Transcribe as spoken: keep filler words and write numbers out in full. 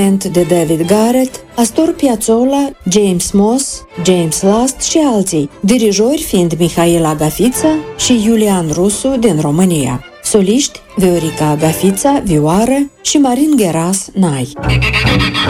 de David Garrett, Astor Piazzolla, James Moss, James Last și alții, dirijori fiind Mihail Agafița și Iulian Rusu din România. Soliști Viorica Agafița, vioară și Marin Gheras, nai.